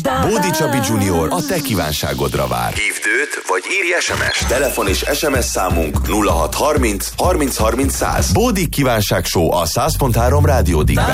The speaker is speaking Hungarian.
Bódi Csabi Junior a te kívánságodra vár. Hívd őt, vagy írj SMS-t. Telefon és SMS számunk 0630 30 30 100. Bódi kívánság show a 100.3 Rádió Digben.